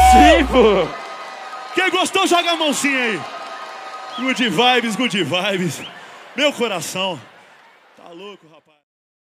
Sim, pô. Quem gostou, joga a mãozinha aí. Good vibes, good vibes. Meu coração. Tá louco, rapaz.